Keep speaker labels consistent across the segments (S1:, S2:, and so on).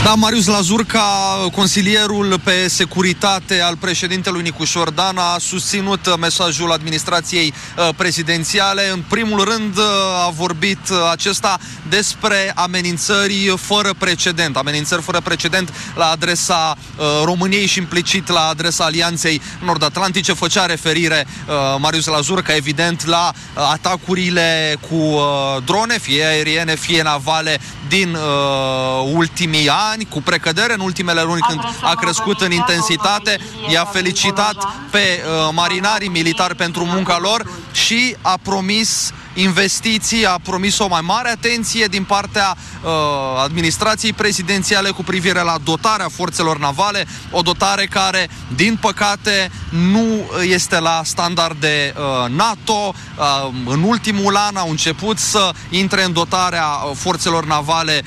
S1: Da, Marius Lazurca, consilierul pe securitate al președintelui Nicușor Dan, a susținut mesajul administrației prezidențiale. În primul rând a vorbit acesta despre amenințări fără precedent la adresa României și implicit la adresa Alianței Nord-Atlantice. Făcea referire Marius Lazurca, evident, la atacurile cu drone, fie aeriene, fie navale, din ultimii ani, cu precădere în ultimele luni, când a crescut în intensitate. I-a felicitat pe marinarii militari pentru munca lor și a promis investiții, a promis o mai mare atenție din partea administrației prezidențiale cu privire la dotarea forțelor navale, o dotare care, din păcate, nu este la standarde NATO. În ultimul an au început să intre în dotarea forțelor navale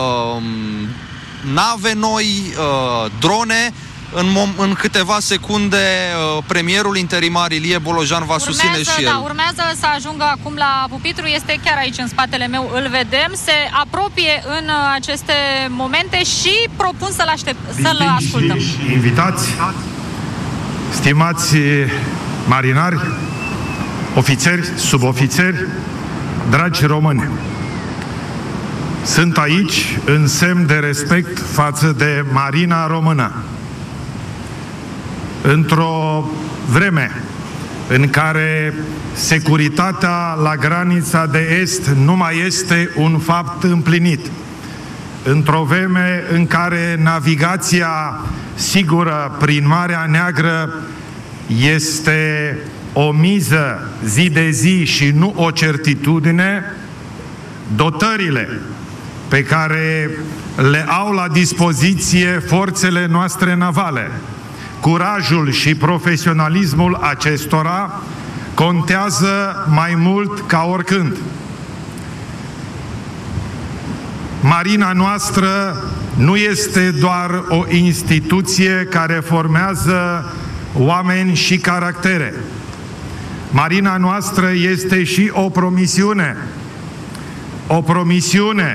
S1: nave noi, drone. În câteva secunde premierul interimar Ilie Bolojan va susține și el.
S2: Urmează să ajungă acum la pupitru, este chiar aici în spatele meu, îl vedem, se apropie în aceste momente și propun să-l ascultăm.
S3: Invitați, stimați marinari, ofițeri, subofițeri, dragi români, sunt aici în semn de respect față de Marina Română. Într-o vreme în care securitatea la granița de est nu mai este un fapt împlinit, într-o vreme în care navigația sigură prin Marea Neagră este o miză zi de zi și nu o certitudine, dotările pe care le au la dispoziție forțele noastre navale, curajul și profesionalismul acestora contează mai mult ca oricând. Marina noastră nu este doar o instituție care formează oameni și caractere. Marina noastră este și o promisiune. O promisiune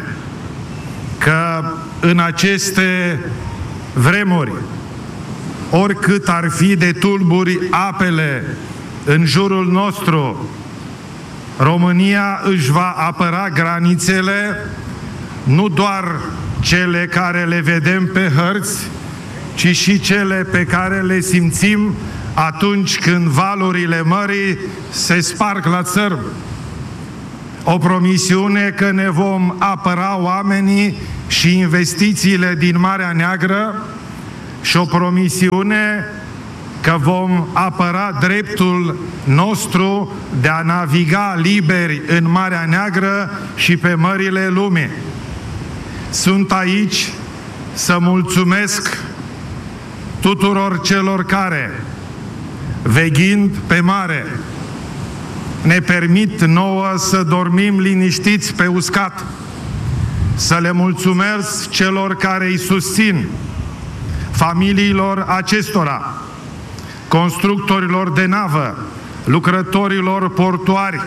S3: că în aceste vremuri, oricât ar fi de tulburi apele în jurul nostru, România își va apăra granițele, nu doar cele care le vedem pe hărți, ci și cele pe care le simțim atunci când valurile mării se sparg la țărm. O promisiune că ne vom apăra oamenii și investițiile din Marea Neagră și o promisiune că vom apăra dreptul nostru de a naviga liberi în Marea Neagră și pe mările lumii. Sunt aici să mulțumesc tuturor celor care, veghind pe mare, ne permit nouă să dormim liniștiți pe uscat, să le mulțumesc celor care îi susțin, familiilor acestora, constructorilor de navă, lucrătorilor portuari,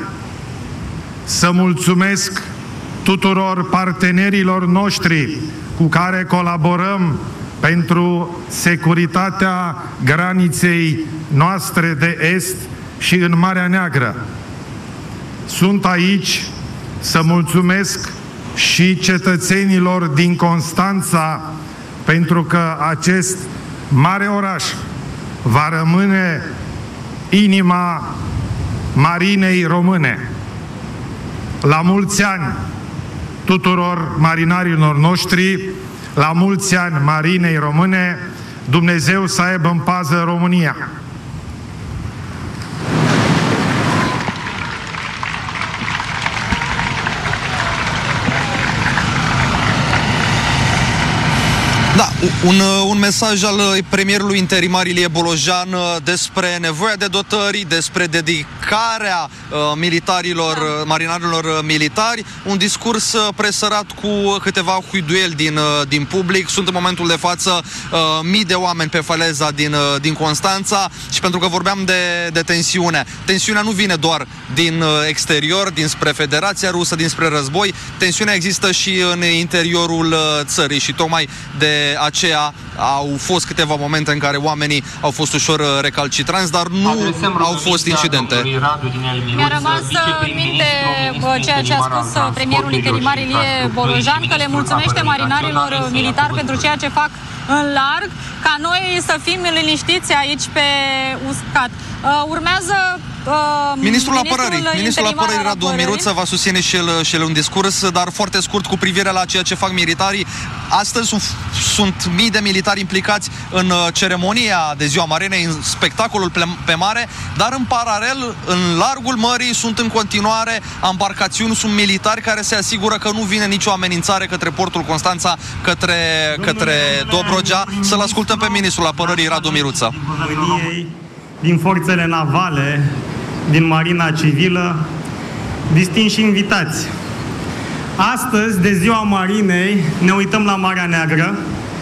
S3: să mulțumesc tuturor partenerilor noștri cu care colaborăm pentru securitatea graniței noastre de est și în Marea Neagră. Sunt aici să mulțumesc și cetățenilor din Constanța, pentru că acest mare oraș va rămâne inima Marinei Române. La mulți ani tuturor marinarilor noștri, la mulți ani Marinei Române, Dumnezeu să aibă în pază România.
S1: Da, un mesaj al premierului interimar Ilie Bolojan despre nevoia de dotări, despre dedicarea marinarilor militari, un discurs presărat cu câteva huiduieli din public. Sunt în momentul de față mii de oameni pe faleza din Constanța și pentru că vorbeam de tensiune. Tensiunea nu vine doar din exterior, dinspre Federația Rusă, dinspre război. Tensiunea există și în interiorul țării și tocmai de aceea au fost câteva momente în care oamenii au fost ușor recalcitranți, dar nu au fost incidente.
S2: Mi-a rămas în minte ceea ce a spus premierul interimar Ilie Bolojan, că le mulțumește marinarilor militari pentru ceea ce fac în larg, ca noi să fim liniștiți aici pe uscat. Urmează
S1: Ministrul Apărării Radu Miruță va susține și el un discurs, dar foarte scurt cu privire la ceea ce fac militarii. Astăzi sunt mii de militari implicați în ceremonia de Ziua Marinei, în spectacolul pe mare, dar în paralel, în largul mării, sunt în continuare embarcațiuni, sunt militari care se asigură că nu vine nicio amenințare către portul Constanța, către Dobrogea. Să-l ascultăm pe Ministrul Apărării Radu Miruță.
S4: Din forțele navale, din Marina Civilă, distinși invitați. Astăzi, de Ziua Marinei, ne uităm la Marea Neagră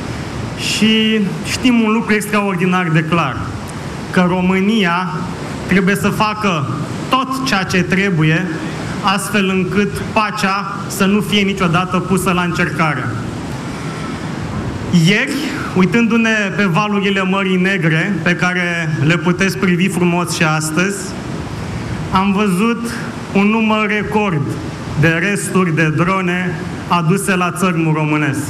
S4: și știm un lucru extraordinar de clar, că România trebuie să facă tot ceea ce trebuie, astfel încât pacea să nu fie niciodată pusă la încercare. Ieri, uitându-ne pe valurile Mării Negre, pe care le puteți privi frumos și astăzi, am văzut un număr record de resturi de drone aduse la țărmul românesc.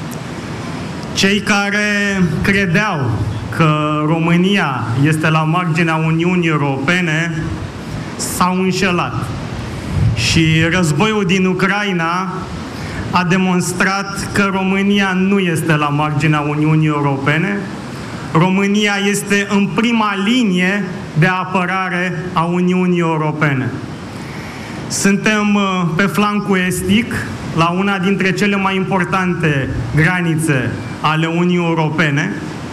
S4: Cei care credeau că România este la marginea Uniunii Europene s-au înșelat. Și războiul din Ucraina a demonstrat că România nu este la marginea Uniunii Europene. România este în prima linie de apărare a Uniunii Europene. Suntem pe flancul estic, la una dintre cele mai importante granițe ale Uniunii Europene.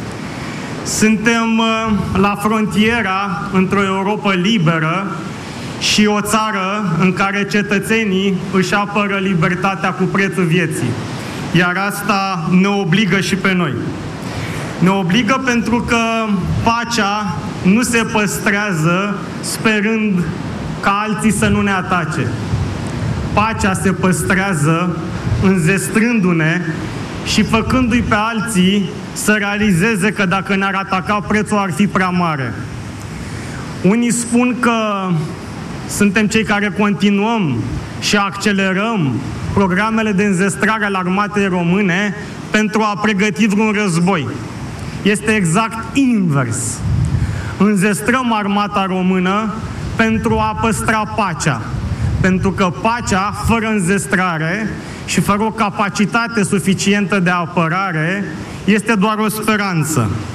S4: Suntem la frontiera într-o Europă liberă și o țară în care cetățenii își apără libertatea cu prețul vieții. Iar asta ne obligă și pe noi. Ne obligă pentru că pacea nu se păstrează sperând ca alții să nu ne atace. Pacea se păstrează înzestrându-ne și făcându-i pe alții să realizeze că dacă ne-ar ataca, prețul ar fi prea mare. Unii spun că suntem cei care continuăm și accelerăm programele de înzestrare ale armatei române pentru a pregăti vreun război. Este exact invers. Înzestrăm armata română pentru a păstra pacea. Pentru că pacea, fără înzestrare și fără o capacitate suficientă de apărare, este doar o speranță.